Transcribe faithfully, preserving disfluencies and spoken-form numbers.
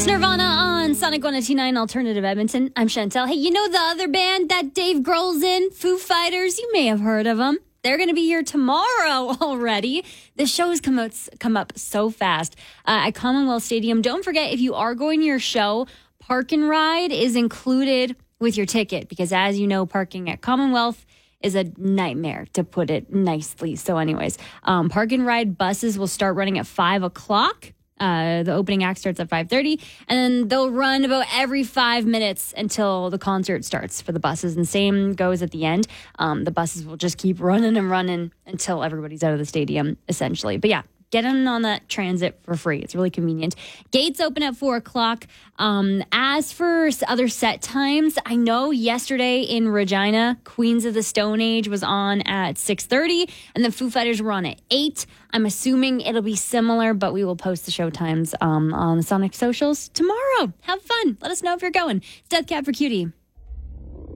It's Nirvana on Sonic one oh two point nine Alternative Edmonton. I'm Chantel. Hey, you know the other band that Dave Grohl's in? Foo Fighters. You may have heard of them. They're going to be here tomorrow already. The shows come out, come up so fast uh, at Commonwealth Stadium. Don't forget, if you are going to your show, Park and Ride is included with your ticket because, as you know, parking at Commonwealth is a nightmare, to put it nicely. So anyways, um, Park and Ride buses will start running at five o'clock. Uh, the opening act starts at five thirty, and then they'll run about every five minutes until the concert starts for the buses. And same goes at the end. Um, the buses will just keep running and running until everybody's out of the stadium, essentially. But yeah, get in on that transit for free. It's really convenient. Gates open at four o'clock. Um, as for other set times, I know yesterday in Regina, Queens of the Stone Age was on at six thirty, and the Foo Fighters were on at eight. I'm assuming it'll be similar, but we will post the show times um, on the Sonic socials tomorrow. Have fun. Let us know if you're going. It's Death Cab for Cutie.